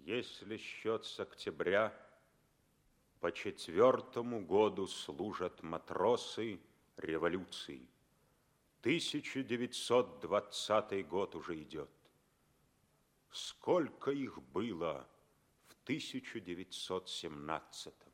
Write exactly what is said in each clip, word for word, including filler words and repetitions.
Если счет с октября, по четвертому году служат матросы революции. тысяча девятьсот двадцатый год уже идет. Сколько их было в тысяча девятьсот семнадцатом?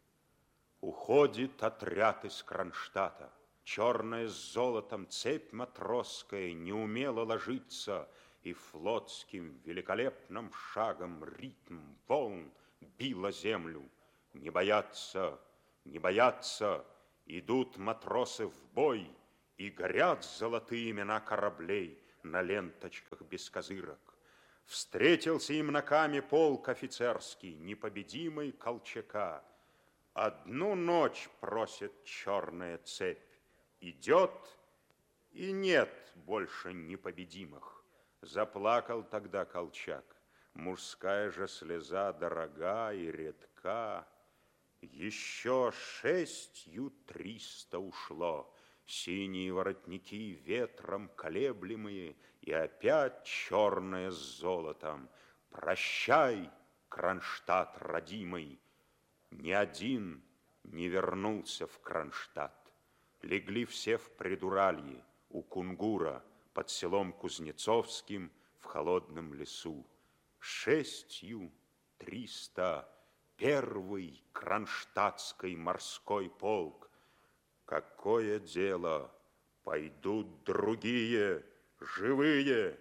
Уходит отряд из Кронштадта. Черная с золотом цепь матросская неумело ложится, и флотским великолепным шагом ритм волн била землю. Не боятся, не боятся, идут матросы в бой, и горят золотые имена кораблей на ленточках без козырок. Встретился им на каме полк офицерский, непобедимый Колчака. Одну ночь просит черная цепь, идет, и нет больше непобедимых. Заплакал тогда Колчак, мужская же слеза дорога и редка. Еще шестью триста ушло, синие воротники ветром колеблемые, и опять черное с золотом. Прощай, Кронштадт родимый. Ни один не вернулся в Кронштадт. Легли все в Придуралье, у Кунгура, под селом Кузнецовским, в холодном лесу. Шестью триста первый Кронштадтский морской полк. Какое дело, пойдут другие, живые.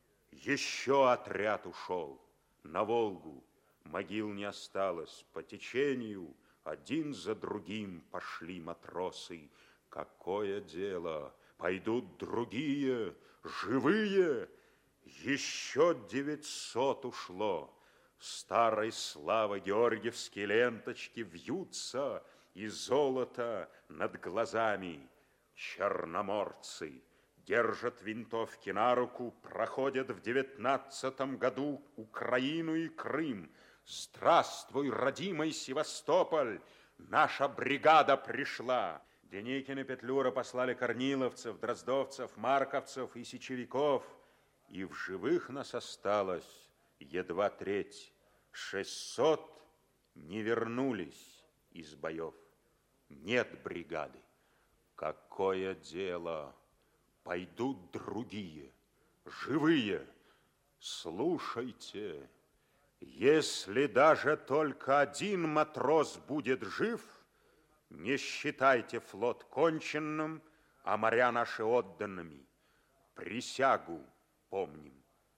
Еще отряд ушел на Волгу. Могил не осталось, по течению один за другим пошли матросы. Какое дело, пойдут другие, живые. Еще девятьсот ушло. Старой славы георгиевские ленточки вьются, и золото над глазами. Черноморцы держат винтовки на руку, проходят в девятнадцатом году Украину и Крым. Здравствуй, родимый Севастополь! Наша бригада пришла. Деникин и Петлюра послали корниловцев, дроздовцев, марковцев и сечевиков. И в живых нас осталось едва треть. Шестьсот не вернулись из боев. Нет бригады. Какое дело! Пойдут другие, живые. Слушайте, если даже только один матрос будет жив, не считайте флот конченным, а моря наши отданными. Присягу помним.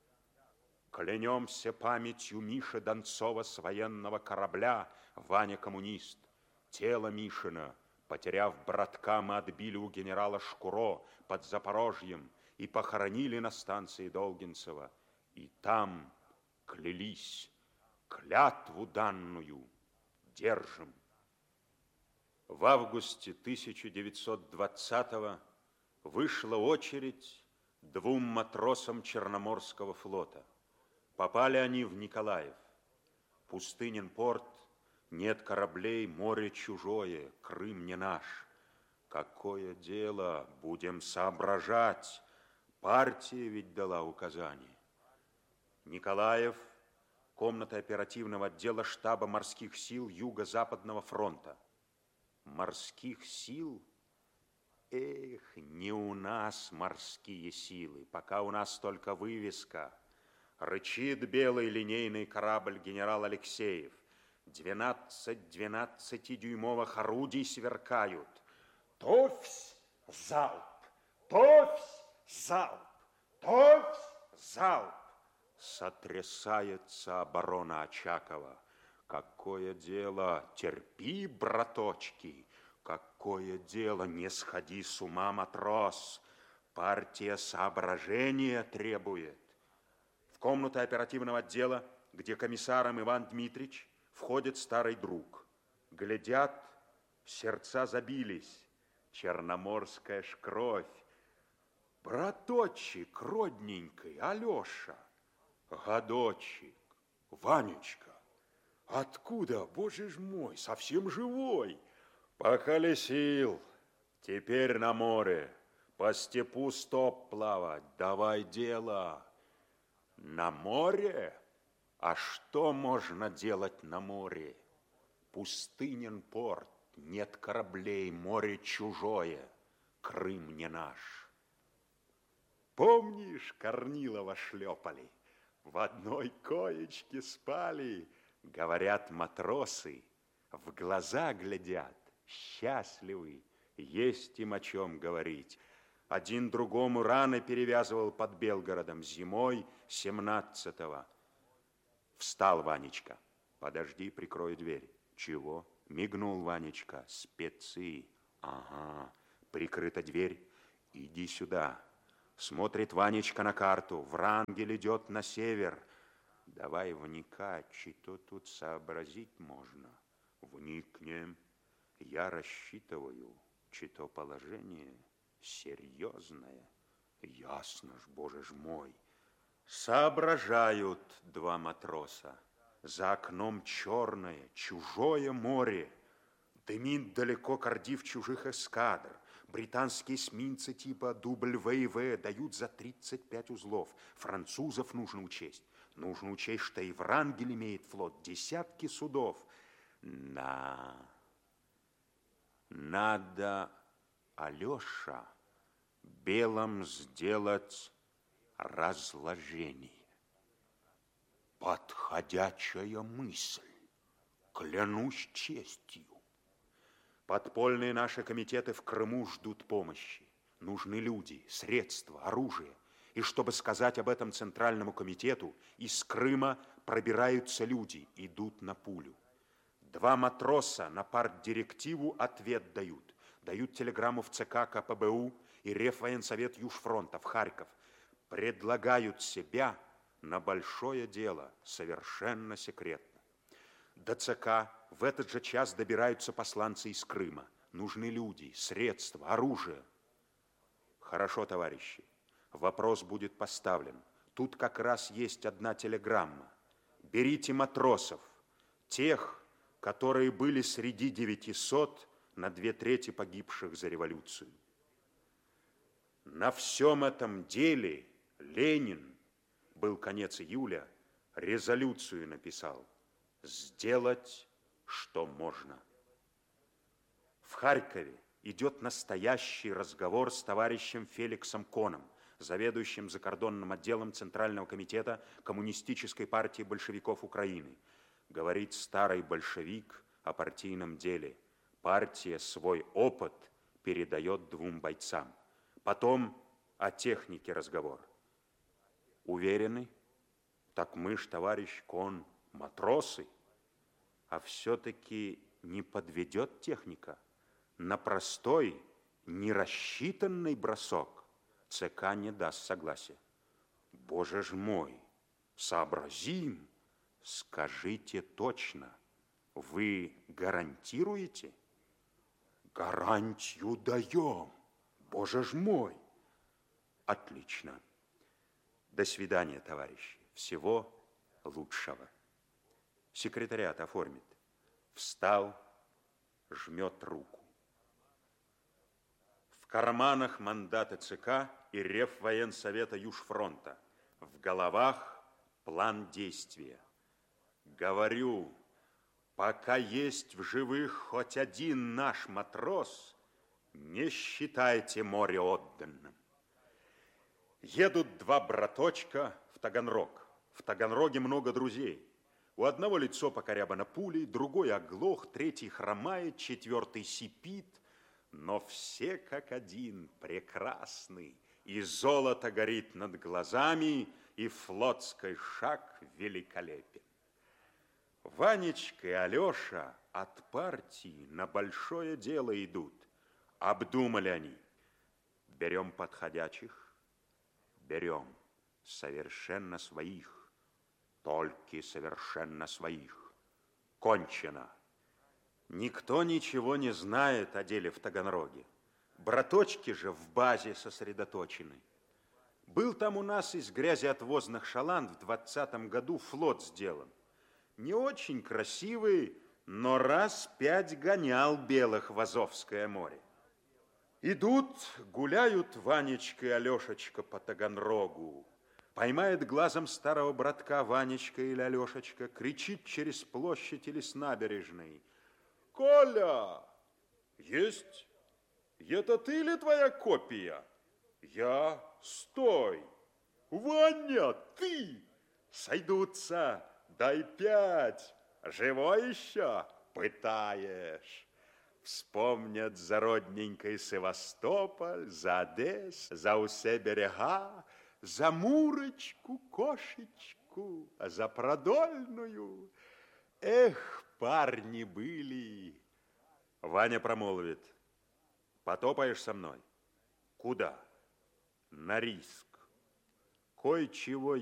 Клянемся памятью Миши Донцова с военного корабля, Ваня коммунист. Тело Мишина, потеряв братка, мы отбили у генерала Шкуро под Запорожьем и похоронили на станции Долгинцева. И там клялись, клятву данную держим. В августе тысяча девятьсот двадцатого вышла очередь двум матросам Черноморского флота. Попали они в Николаев. Пустынен порт, нет кораблей, море чужое, Крым не наш. Какое дело, будем соображать. Партия ведь дала указание. Николаев, комната оперативного отдела штаба морских сил Юго-Западного фронта. Морских сил? Эх, не у нас морские силы, пока у нас только вывеска. Рычит белый линейный корабль генерал Алексеев. Двенадцать двенадцатидюймовых орудий сверкают. Товсь, залп, товсь, залп, товсь, залп. Сотрясается оборона Очакова. Какое дело, терпи, браточки, какое дело, не сходи с ума, матрос. Партия соображения требует. В комнату оперативного отдела, где комиссаром Иван Дмитрич, входит старый друг. Глядят, сердца забились. Черноморская ж кровь. Браточек родненький, Алеша. Годочек, Ванечка. Откуда, боже ж мой, совсем живой? Поколесил. Теперь на море. По степу стоп плавать. Давай дело. На море? А что можно делать на море? Пустынен порт, нет кораблей, море чужое, Крым не наш. Помнишь, Корнилова шлепали? В одной коечке спали, говорят матросы, в глаза глядят, счастливы, есть им о чем говорить. Один другому раны перевязывал под Белгородом зимой семнадцатого. Встал Ванечка. Подожди, прикрою дверь. Чего? Мигнул Ванечка. Спецы. Ага. Прикрыта дверь. Иди сюда. Смотрит Ванечка на карту. Врангель идет на север. Давай вникать, что тут сообразить можно. Вникнем. Я рассчитываю, что положение серьезное. Ясно ж, боже ж мой. Соображают два матроса. За окном черное, чужое море. Дымит далеко кардив чужих эскадр. Британские эсминцы типа дубль В и В дают за тридцать пять узлов. Французов нужно учесть. Нужно учесть, что и Врангель имеет флот. Десятки судов. На... Надо, Алеша, белым сделать разложение. Подходящая мысль, клянусь честью. Подпольные наши комитеты в Крыму ждут помощи. Нужны люди, средства, оружие. И чтобы сказать об этом Центральному комитету, из Крыма пробираются люди, идут на пулю. Два матроса на партдирективу ответ дают. Дают телеграмму в ЦК КПБУ и Реввоенсовет Южфронта в Харьков. Предлагают себя на большое дело, совершенно секретно. До ЦК в этот же час добираются посланцы из Крыма. Нужны люди, средства, оружие. Хорошо, товарищи, вопрос будет поставлен. Тут как раз есть одна телеграмма. Берите матросов, тех, которые были среди девятисот на две трети погибших за революцию. На всем этом деле Ленин, был конец июля, резолюцию написал: сделать, что можно. В Харькове идет настоящий разговор с товарищем Феликсом Коном, заведующим закордонным отделом Центрального комитета Коммунистической партии большевиков Украины. Говорит старый большевик о партийном деле. Партия свой опыт передает двум бойцам. Потом о технике разговор. Уверены? Так мы ж, товарищ Кон, матросы. А все-таки не подведет техника. На простой, нерассчитанный бросок ЦК не даст согласия. Боже ж мой, сообразим. Скажите точно, вы гарантируете? Гарантию даем. Боже ж мой. Отлично. До свидания, товарищи. Всего лучшего. Секретариат оформит. Встал, жмет руку. В карманах мандаты ЦК и Реввоенсовета Южфронта. В головах план действия. Говорю, пока есть в живых хоть один наш матрос, не считайте море отданным. Едут два браточка в Таганрог. В Таганроге много друзей. У одного лицо покорябано пулей, другой оглох, третий хромает, четвертый сипит. Но все как один прекрасны, и золото горит над глазами, и флотский шаг великолепен. Ванечка и Алеша от партии на большое дело идут. Обдумали они. Берем подходящих, берем совершенно своих, только совершенно своих. Кончено. Никто ничего не знает о деле в Таганроге. Браточки же в базе сосредоточены. Был там у нас из грязеотвозных шаланд в двадцатом году флот сделан. Не очень красивый, но раз пять гонял белых в Азовское море. Идут, гуляют Ванечка и Алешечка по Таганрогу. Поймает глазом старого братка Ванечка или Алешечка, кричит через площадь или с набережной: «Коля, есть? Это ты ли твоя копия? Я, стой! Ваня, ты! Сойдутся, дай пять! Живой еще? Пытаешь!» Вспомнят за родненький Севастополь, за Одесс, за усе берега, за Мурочку, кошечку, за Продольную. Эх, парни были! Ваня промолвит: «Потопаешь со мной?» «Куда?» «На риск. Кое-чего